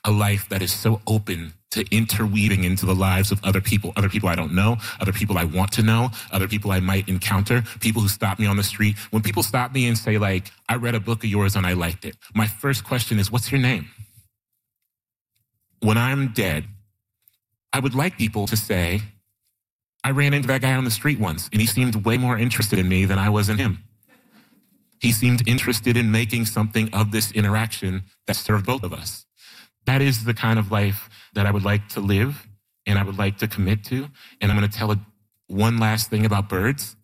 a life that is so open to interweaving into the lives of other people I don't know, other people I want to know, other people I might encounter, people who stop me on the street. When people stop me and say, like, I read a book of yours and I liked it, my first question is, what's your name? When I'm dead, I would like people to say, I ran into that guy on the street once and he seemed way more interested in me than I was in him. He seemed interested in making something of this interaction that served both of us. That is the kind of life that I would like to live and I would like to commit to. And I'm going to tell one last thing about birds.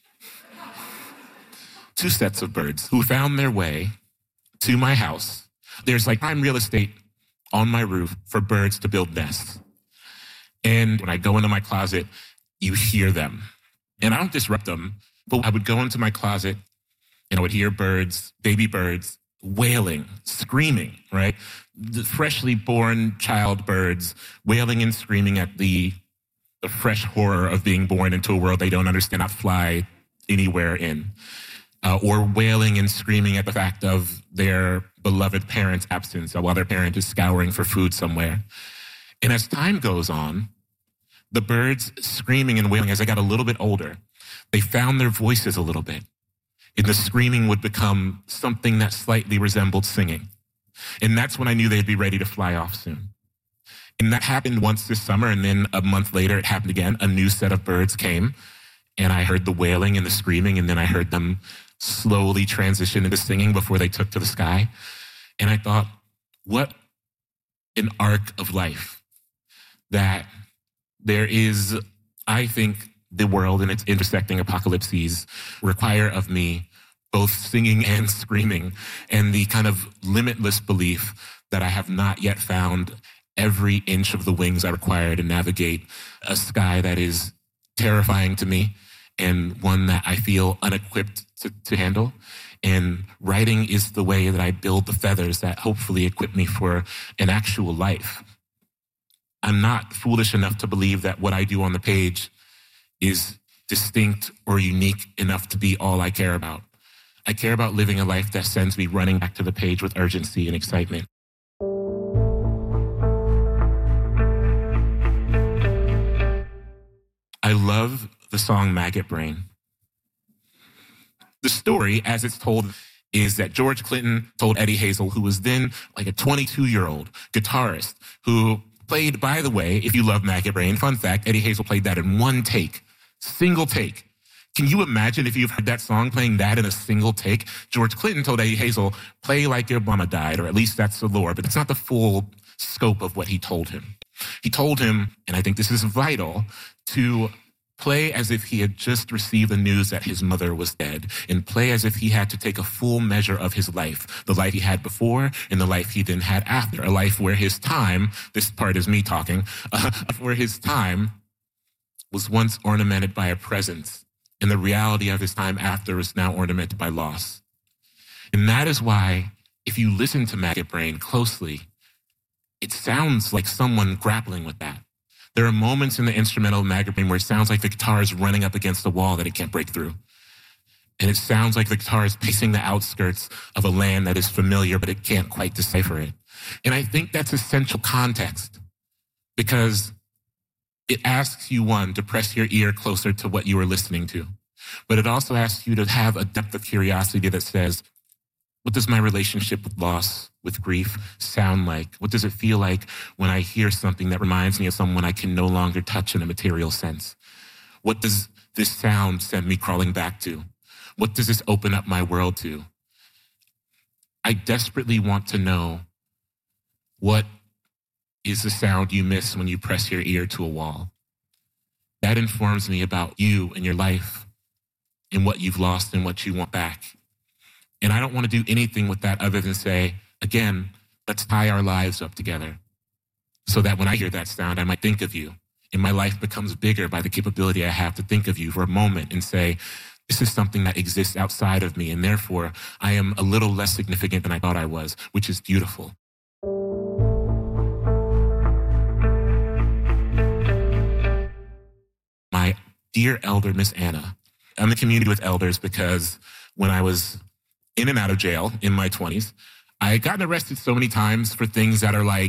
Two sets of birds who found their way to my house. There's like prime real estate on my roof for birds to build nests. And when I go into my closet, you hear them. And I don't disrupt them, but I would go into my closet and I would hear birds, baby birds, wailing, screaming, right? The freshly born child birds wailing and screaming at the fresh horror of being born into a world they don't understand, not fly anywhere in. Or wailing and screaming at the fact of their beloved parent's absence while their parent is scouring for food somewhere. And as time goes on, the birds screaming and wailing, as I got a little bit older, they found their voices a little bit. And the screaming would become something that slightly resembled singing. And that's when I knew they'd be ready to fly off soon. And that happened once this summer, and then a month later it happened again. A new set of birds came, and I heard the wailing and the screaming, and then I heard them slowly transition into singing before they took to the sky. And I thought, what an arc of life that there is. I think the world and its intersecting apocalypses require of me both singing and screaming, and the kind of limitless belief that I have not yet found every inch of the wings I require to navigate a sky that is terrifying to me and one that I feel unequipped to handle. And writing is the way that I build the feathers that hopefully equip me for an actual life. I'm not foolish enough to believe that what I do on the page is distinct or unique enough to be all I care about. I care about living a life that sends me running back to the page with urgency and excitement. I love the song Maggot Brain. The story, as it's told, is that George Clinton told Eddie Hazel, who was then like a 22-year-old guitarist, who played, by the way, if you love Maggot Brain, fun fact, Eddie Hazel played that in one take, single take. Can you imagine if you've heard that song playing that in a single take? George Clinton told Eddie Hazel, play like your mama died, or at least that's the lore, but it's not the full scope of what he told him. He told him, and I think this is vital, to play as if he had just received the news that his mother was dead, and play as if he had to take a full measure of his life, the life he had before and the life he then had after, a life where his time, this part is me talking, where his time was once ornamented by a presence, and the reality of his time after is now ornamented by loss. And that is why, if you listen to Maggot Brain closely, it sounds like someone grappling with that. There are moments in the instrumental Maggot Brain where it sounds like the guitar is running up against a wall that it can't break through. And it sounds like the guitar is pacing the outskirts of a land that is familiar, but it can't quite decipher it. And I think that's essential context, because it asks you, one, to press your ear closer to what you are listening to. But it also asks you to have a depth of curiosity that says, what does my relationship with loss, with grief, sound like? What does it feel like when I hear something that reminds me of someone I can no longer touch in a material sense? What does this sound send me crawling back to? What does this open up my world to? I desperately want to know, what is the sound you miss when you press your ear to a wall? That informs me about you and your life and what you've lost and what you want back. And I don't want to do anything with that other than say, again, let's tie our lives up together so that when I hear that sound, I might think of you. And my life becomes bigger by the capability I have to think of you for a moment and say, this is something that exists outside of me, and therefore I am a little less significant than I thought I was, which is beautiful. My dear elder, Miss Anna, I'm in community with elders because when I was in and out of jail in my 20s, I had gotten arrested so many times for things that are like